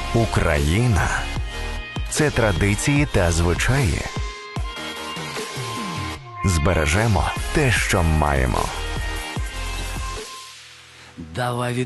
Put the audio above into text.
Україна – це традиції та звичаї. Збережемо те, що маємо. Давай